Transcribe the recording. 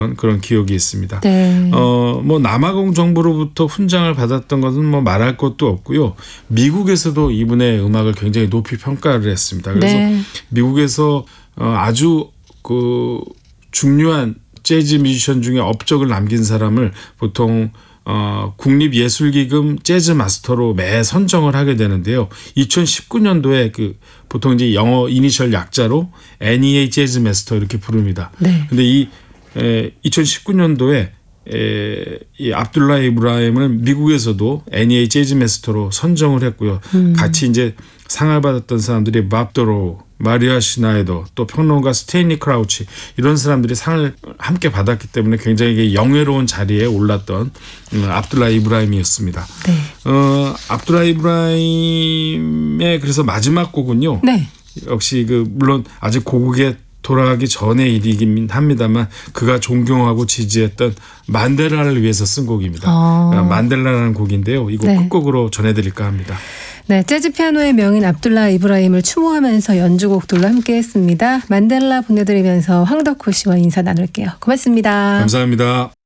그런 기억이 있습니다. 네. 뭐 남아공 정부로부터 훈장을 받았던 것은 뭐 말할 것도 없고요. 미국에서도 이분의 음악을 굉장히 높이 평가를 했습니다. 그래서 네. 미국에서 아주 그 중요한 재즈 뮤지션 중에 업적을 남긴 사람을 보통 국립예술기금 재즈 마스터로 매 선정을 하게 되는데요. 2019년도에 그 보통 이제 영어 이니셜 약자로 NEA 재즈 마스터 이렇게 부릅니다. 네. 근데 이 2019년도에 이 압둘라 이브라임을 미국에서도 NEA 재즈 마스터로 선정을 했고요. 같이 이제 상을 받았던 사람들이 밥 도로, 마리아 시나이더, 또 평론가 스테인리 크라우치 이런 사람들이 상을 함께 받았기 때문에 굉장히 영예로운 자리에 올랐던 압둘라 이브라임이었습니다. 네. 압둘라 이브라임의 그래서 마지막 곡은요. 네. 역시 물론 아직 고국에 돌아가기 전의 일이긴 합니다만 그가 존경하고 지지했던 만델라를 위해서 쓴 곡입니다. 만델라라는 곡인데요. 이 곡 네. 끝곡으로 전해드릴까 합니다. 네, 재즈 피아노의 명인 압둘라 이브라임을 추모하면서 연주곡들로 함께했습니다. 만델라 보내드리면서 황덕호 씨와 인사 나눌게요. 고맙습니다. 감사합니다.